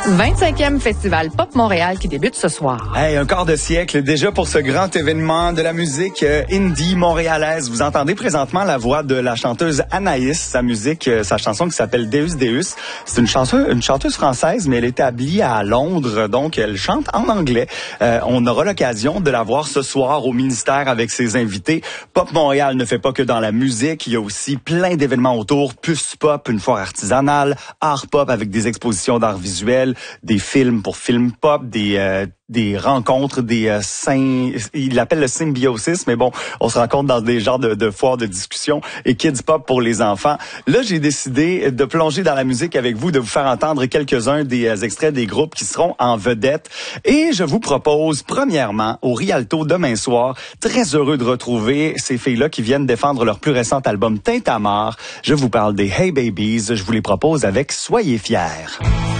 25e Festival Pop Montréal qui débute ce soir. Hey, un quart de siècle déjà pour ce grand événement de la musique indie montréalaise. Vous entendez présentement la voix de la chanteuse Anaïs, sa chanson qui s'appelle Deus Deus. C'est une chanteuse française, mais elle est établie à Londres, donc elle chante en anglais. On aura l'occasion de la voir ce soir au ministère avec ses invités. Pop Montréal ne fait pas que dans la musique, il y a aussi plein d'événements autour. Puce Pop, une foire artisanale, art pop avec des expositions d'art visuel, des films pour film pop, des rencontres, il l'appelle le symbiosis, mais bon, on se rencontre dans des genres de foires de discussion et kids pop pour les enfants. Là, j'ai décidé de plonger dans la musique avec vous, de vous faire entendre quelques-uns des extraits des groupes qui seront en vedette. Et je vous propose, premièrement, au Rialto demain soir, très heureux de retrouver ces filles-là qui viennent défendre leur plus récent album Tintamarre. Je vous parle des Hey Babies. Je vous les propose avec Soyez fiers.